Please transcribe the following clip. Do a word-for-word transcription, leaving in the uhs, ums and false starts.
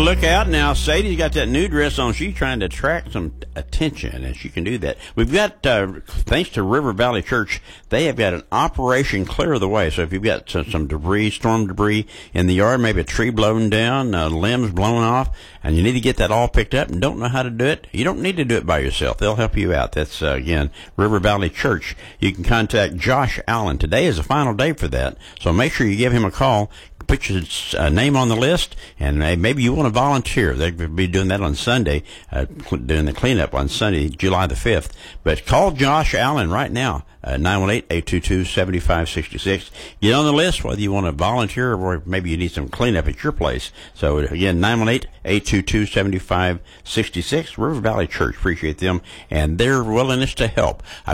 look out now. Sadie's got that new dress on. She's trying to attract some attention, and she can do that. We've got, uh, thanks to River Valley Church, they have got an Operation Clear the Way. So if you've got some, some debris, storm debris in the yard, maybe a tree blown down, uh, limbs blown off, and you need to get that all picked up and don't know how to do it, you don't need to do it by yourself. They'll help you out. That's, uh, again, River Valley Church. You can contact Josh Allen. Today is the final day for that, so make sure you give him a call. Put your uh, name on the list, and uh, maybe you want to volunteer. They'll be doing that on Sunday, uh, cl- doing the cleanup on Sunday, July the fifth. But call Josh Allen right now, uh, nine one eight, eight two two, seven five six six. Get on the list, whether you want to volunteer or maybe you need some cleanup at your place. So, again, nine one eight, eight two two, seven five six six. River Valley Church, appreciate them and their willingness to help.